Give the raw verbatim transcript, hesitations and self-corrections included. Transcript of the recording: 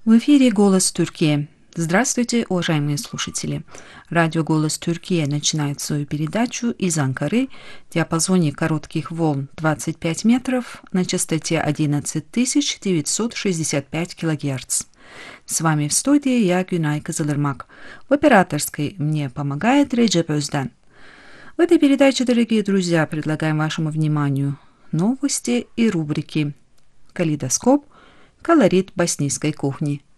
В эфире «Голос Турции». Здравствуйте, уважаемые слушатели. Радио «Голос Турции» начинает свою передачу из Анкары в диапазоне коротких волн двадцать пять метров на частоте одиннадцать тысяч девятьсот шестьдесят пять килогерц. С вами в студии я, Гюнай Кызылырмак. В операторской мне помогает Реджеп Özden. В этой передаче, дорогие друзья, предлагаем вашему вниманию новости и рубрики «Калейдоскоп», «Колорит боснийской кухни».